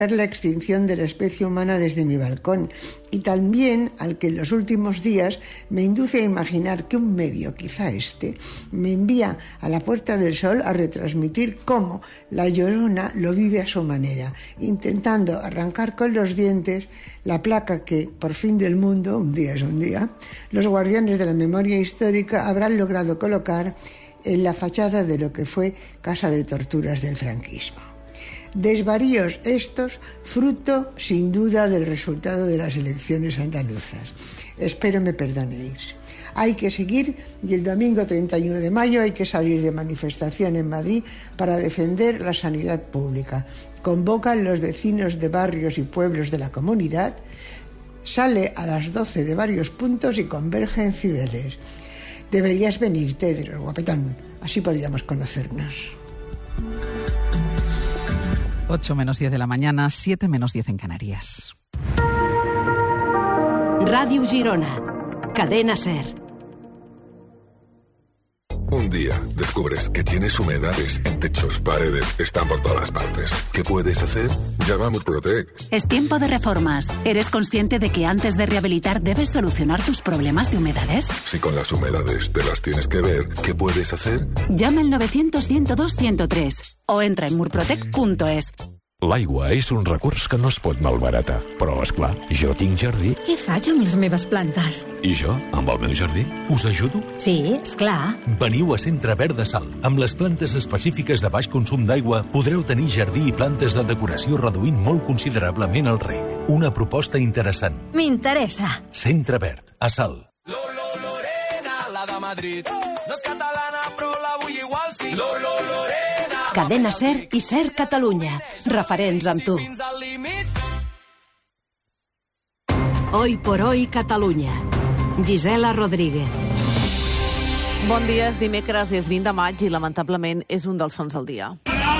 la extinción de la especie humana desde mi balcón y también al que en los últimos días me induce a imaginar que un medio, quizá este, me envía a la Puerta del Sol a retransmitir cómo la Llorona lo vive a su manera, intentando arrancar con los dientes la placa que, por fin del mundo, un día es un día, los guardianes de la memoria histórica habrán logrado colocar en la fachada de lo que fue Casa de Torturas del franquismo. Desvaríos estos, fruto sin duda del resultado de las elecciones andaluzas. Espero me perdonéis. Hay que seguir y el domingo 31 de mayo hay que salir de manifestación en Madrid para defender la sanidad pública. Convocan los vecinos de barrios y pueblos de la comunidad, sale a las 12 de varios puntos y converge en Cibeles. Deberías venir, Tedros, guapetón, así podríamos conocernos. 8 menos 10 de la mañana, 7 menos 10 en Canarias. Radio Girona, Cadena SER. Un día descubres que tienes humedades en techos, paredes, están por todas partes. ¿Qué puedes hacer? Llama a Murprotec. Es tiempo de reformas. ¿Eres consciente de que antes de rehabilitar debes solucionar tus problemas de humedades? Si con las humedades te las tienes que ver, ¿qué puedes hacer? Llama al 900-102-103 o entra en murprotec.es. L'aigua és un recurs que no es pot malbaratar. Però, esclar, jo tinc jardí. Què faig amb les meves plantes? I jo, amb el meu jardí, us ajudo? Sí, esclar. Veniu a Centre Verd de Salt. Amb les plantes específiques de baix consum d'aigua podreu tenir jardí i plantes de decoració reduint molt considerablement el reg. Una proposta interessant. M'interessa. Centre Verd, a Salt. Lorena, la de Madrid. No és catalana, però la vull igual, sí. Lorena. Cadena SER i SER Catalunya. Referents amb tu. Hoy por hoy Catalunya. Gisela Rodríguez. Bon dia, és dimecres, és 20 de maig i lamentablement és un dels sons del dia.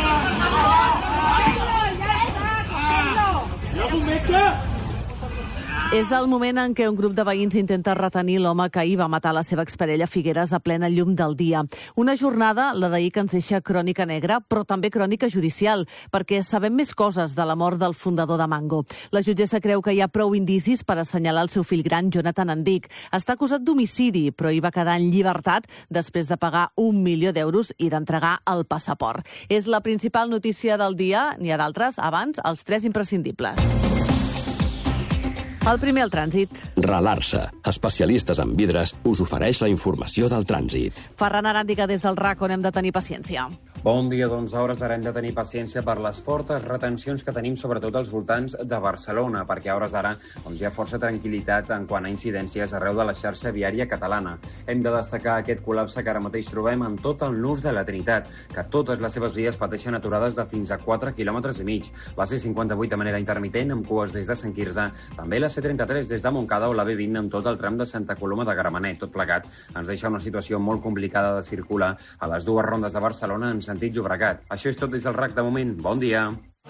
És el moment en què un grup de veïns intenta retenir l'home que ahir va matar la seva exparella Figueres a plena llum del dia. Una jornada, la d'ahir, que ens deixa crònica negra, però també crònica judicial, perquè sabem més coses de la mort del fundador de Mango. La jutgessa creu que hi ha prou indicis per assenyalar el seu fill gran, Jonathan Andic. Està acusat d'homicidi, però hi va quedar en llibertat després de pagar 1 milió d'euros i d'entregar el passaport. És la principal notícia del dia, n'hi ha d'altres, abans, els 3 imprescindibles. El primer, el trànsit. Ralarsa, especialistes en vidres, us ofereix la informació del trànsit. Ferran Aràndiga des del RAC, on hem de tenir paciència. Bon dia, doncs a hores d'ara hem de tenir paciència per les fortes retencions que tenim sobretot als voltants de Barcelona, perquè a hores d'ara hi ha força tranquil·litat en quant a incidències arreu de la xarxa viària catalana. Hem de destacar aquest col·lapse que ara mateix trobem en tot el nus de la Trinitat, que totes les seves vies pateixen aturades de fins a 4,5 quilòmetres. La C58 de manera intermitent, amb cues des de Sant Quirze, també la C33 des de Montcada o la B20 amb tot el tram de Santa Coloma de Gramenet. Tot plegat ens deixa una situació molt complicada de circular a les dues rondes de Barcelona en sentit Llobregat. Això és tot des del RAC de moment. Bon dia.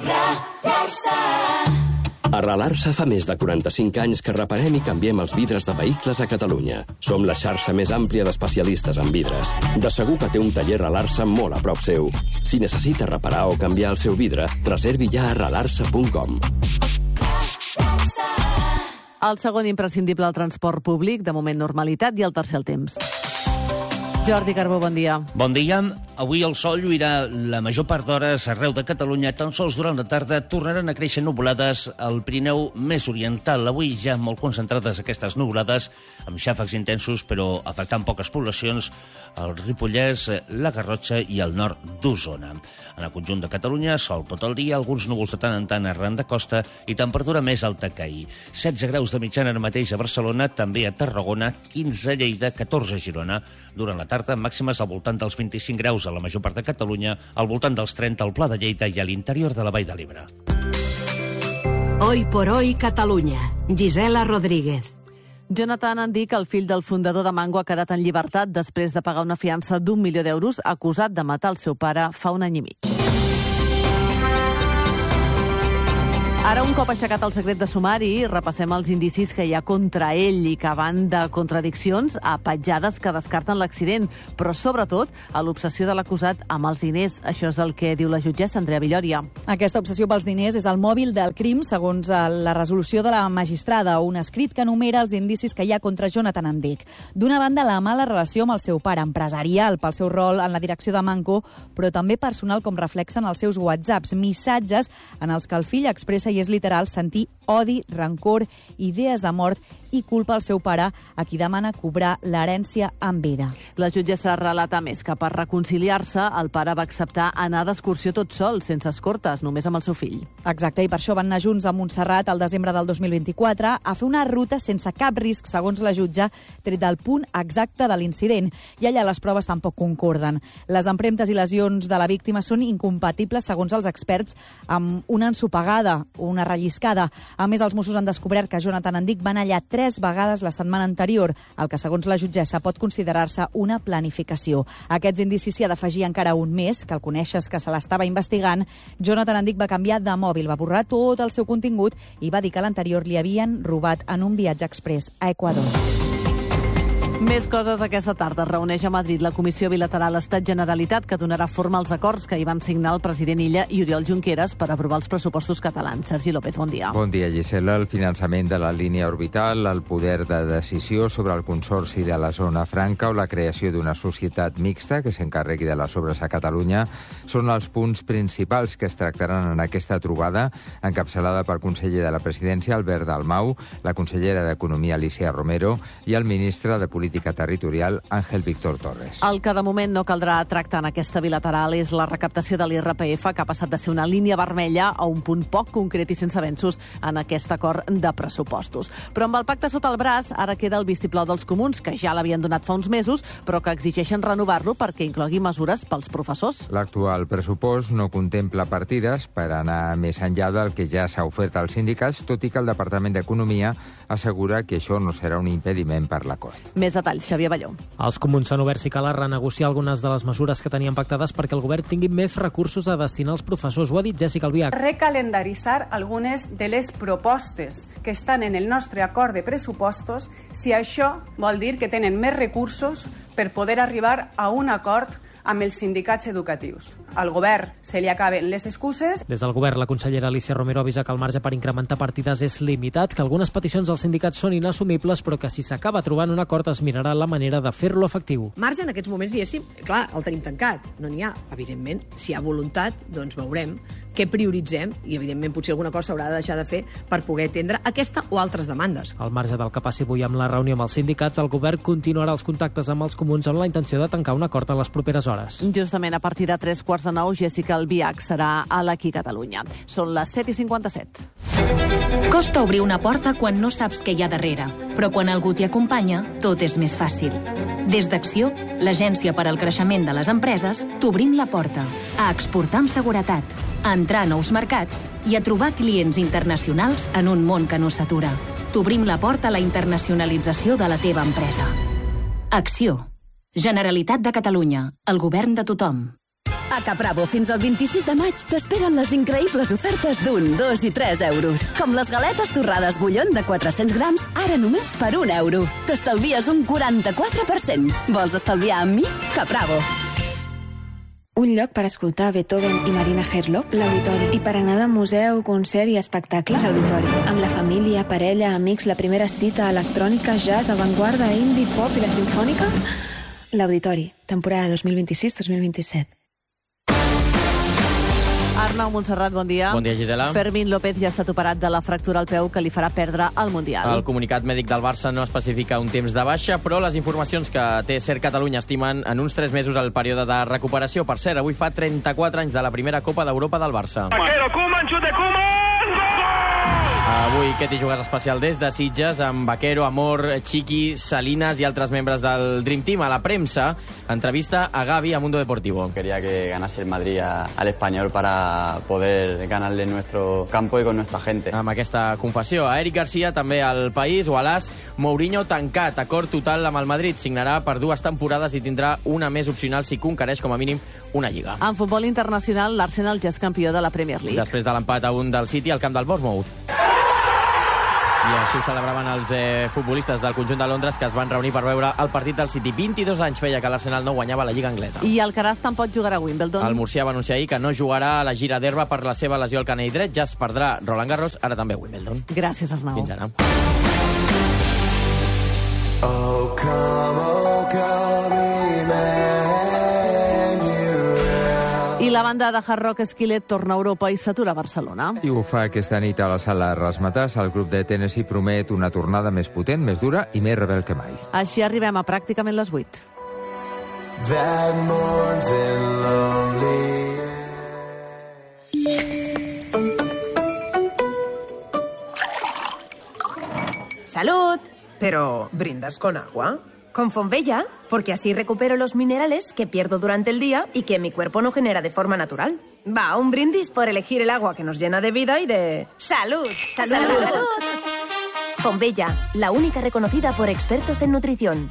A Ralarsa fa més de 45 anys que reparem i canviem els vidres de vehicles a Catalunya. Som la xarxa més àmplia d'especialistes en vidres. De segur que té un taller Ralarsa molt a prop seu. Si necessita reparar o canviar el seu vidre, reservi ja a ralarsa.com. El segon imprescindible, el transport públic, de moment normalitat, i el tercer, el temps. Jordi Carbó, bon dia. Bon dia. Avui el sol lluirà la major part d'hores arreu de Catalunya. Tan sols durant la tarda tornaran a créixer nuvolades al Pirineu més oriental. Avui ja molt concentrades aquestes nuvolades, amb xàfecs intensos, però afectant poques poblacions, el Ripollès, la Garrotxa i el nord d'Osona. En el conjunt de Catalunya, sol tot el dia, alguns núvols de tant en tant arran de costa i temperatura més alta que ahir. 16 graus de mitjana ara mateix a Barcelona, també a Tarragona, 15 a Lleida, 14 a Girona. Durant la tarda, màximes al voltant dels 25 graus a la major part de Catalunya, al voltant dels 30 al Pla de Lleida i a l'interior de la Vall de l'Ebre. Hoy por hoy Catalunya. Gisela Rodríguez. Jonathan Andic, el fill del fundador de Mango, ha quedat en llibertat després de pagar una fiança d'1 milió d'euros, acusat de matar el seu pare fa un any i mig. Ara, un cop aixecat el secret de sumari, repassem els indicis que hi ha contra ell i que van de contradiccions a petjades que descarten l'accident, però sobretot a l'obsessió de l'acusat amb els diners. Això és el que diu la jutgessa Andrea Villòria. Aquesta obsessió pels diners és el mòbil del crim, segons la resolució de la magistrada, un escrit que enumera els indicis que hi ha contra Jonathan Endic. D'una banda, la mala relació amb el seu pare, empresarial pel seu rol en la direcció de Manco, però també personal, com reflexen els seus whatsapps, missatges en els que el fill expressa, i és literal, sentir odi, rancor, idees de mort i culpa al seu pare, a qui demana cobrar l'herència en vida. La jutgessa relata més que per reconciliar-se el pare va acceptar anar d'excursió tot sol, sense escortes, només amb el seu fill. Exacte, i per això van anar junts a Montserrat al desembre del 2024 a fer una ruta sense cap risc, segons la jutge, tret del punt exacte de l'incident. I allà les proves tampoc concorden. Les empremtes i lesions de la víctima són incompatibles, segons els experts, amb una ensopegada, una relliscada. A més, els Mossos han descobert que Jonathan Endic va anar allà 3 vegades la setmana anterior, el que, segons la jutgessa, pot considerar-se una planificació. A aquests indicis s'hi ha d'afegir encara un més, que el coneixes, que se l'estava investigant. Jonathan Endic va canviar de mòbil, va borrar tot el seu contingut i va dir que l'anterior li havien robat en un viatge express a Equador. Més coses aquesta tarda. Es reuneix a Madrid la Comissió Bilateral Estat-Generalitat, que donarà forma als acords que hi van signar el president Illa i Oriol Junqueras per aprovar els pressupostos catalans. Sergi López, bon dia. Bon dia, Gisela. El finançament de la línia orbital, el poder de decisió sobre el consorci de la zona franca o la creació d'una societat mixta que s'encarregui de les obres a Catalunya són els punts principals que es tractaran en aquesta trobada, encapçalada pel conseller de la Presidència, Albert Dalmau, la consellera d'Economia, Alicia Romero, i el ministre de Política Territorial, Ángel Víctor Torres. El que de moment no caldrà tractar en aquesta bilateral és la recaptació de l'IRPF, que ha passat de ser una línia vermella a un punt poc concret i sense avenços en aquest acord de pressupostos. Però amb el pacte sota el braç, ara queda el vistiplau dels comuns, que ja l'havien donat fa uns mesos, però que exigeixen renovar-lo perquè inclogui mesures pels professors. L'actual pressupost no contempla partides per anar més enllà del que ja s'ha ofert als sindicats, tot i que el Departament d'Economia assegura que això no serà un impediment per l'acord. Més detalls, Xavier Balló. Els comuns s'han obert, si cal, a renegociar algunes de les mesures que tenien pactades perquè el govern tingui més recursos a destinar als professors. Ho ha dit Jessica Albiach. Recalendaritzar algunes de les propostes que estan en el nostre acord de pressupostos, si això vol dir que tenen més recursos per poder arribar a un acord amb els sindicats educatius. Al govern se li acaben les excuses. Des del govern, la consellera Alicia Romero avisa que el marge per incrementar partides és limitat, que algunes peticions dels sindicats són inassumibles, però que si s'acaba trobant un acord es mirarà la manera de fer-lo efectiu. Marge en aquests moments, diguéssim, clar, el tenim tancat. No n'hi ha. Evidentment, si hi ha voluntat, doncs veurem què prioritzem i, evidentment, potser alguna cosa s'haurà de deixar de fer per poder atendre aquesta o altres demandes. Al marge del que passi avui amb la reunió amb els sindicats, el govern continuarà els contactes amb els comuns amb la intenció de tancar un acord en les properes hores. Justament a partir de 3:45, Jessica Albiach serà a l'Aquí Catalunya. Són les 7:57. Costa obrir una porta quan no saps què hi ha darrere, però quan algú t'hi acompanya, tot és més fàcil. Des d'Acció, l'agència per al creixement de les empreses, t'obrim la porta a exportar amb seguretat, a entrar a nous mercats i a trobar clients internacionals en un món que no s'atura. T'obrim la porta a la internacionalització de la teva empresa. Acció. Generalitat de Catalunya. El govern de tothom. A Capravo, fins al 26 de maig, t'esperen les increïbles ofertes d'1, 2 i 3 euros. Com les galetes torrades Gullón de 400 grams, ara només per 1 euro. T'estalvies un 44%. Vols estalviar amb mi? Capravo. Un lloc per escoltar Beethoven i Marina Herlock, l'Auditori. I per anar de museu, concert i espectacle, l'Auditori. Amb la família, parella, amics, la primera cita, electrònica, jazz, avantguarda, indie, pop i la sinfònica... L'Auditori, temporada 2026-2027. Arnau Montserrat, bon dia. Bon dia, Gisela. Fermín López ja s'ha operat de la fractura al peu que li farà perdre el Mundial. El comunicat mèdic del Barça no especifica un temps de baixa, però les informacions que té CER Catalunya estimen en uns 3 mesos el període de recuperació. Per cert, avui fa 34 anys de la primera Copa d'Europa del Barça. Koeman, xut de Koeman! Avui Ketty Jugàs especial des de Sitges amb Vaquero, Amor, Chiqui, Salinas i altres membres del Dream Team. A la premsa, entrevista a Gavi a Mundo Deportivo. Quería que ganase el Madrid al Español para poder ganarle en nuestro campo y con nuestra gente. Amb aquesta confessió. A Eric Garcia, també al País, o a l'As, Mourinho tancat, acord total amb el Madrid. Signarà per 2 temporades i tindrà una més opcional si conquereix com a mínim una lliga. En futbol internacional, l'Arsenal ja és campió de la Premier League. Després de l'empat a 1 del City al camp del Bournemouth. I així ho celebraven els futbolistes del conjunt de Londres que es van reunir per veure el partit del City. 22 anys feia que l'Arsenal no guanyava la Lliga anglesa. I Alcaraz tampoc jugarà a Wimbledon. El murcià va anunciar ahir que no jugarà a la gira d'herba per la seva lesió al canell dret. Ja es perdrà Roland Garros, ara també Wimbledon. Gràcies, Arnau. Fins ara. Oh, come, I la banda de hard rock Skillet torna a Europa i s'atura a Barcelona. I ho fa aquesta nit a la sala Razzmatazz. El grup de Tennessee promet una tornada més potent, més dura i més rebel que mai. Així arribem a pràcticament les 8. that mourns in lonely. ¡Salud! Pero, ¿brindas con agua? Con Fonbella, porque así recupero los minerales que pierdo durante el día y que mi cuerpo no genera de forma natural. Va, un brindis por elegir el agua que nos llena de vida y de... ¡Salud! ¡Salud! ¡Salud! ¡Salud! Fonbella, la única reconocida por expertos en nutrición.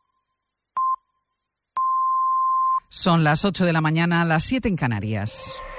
Son las 8 de la mañana, las 7 en Canarias.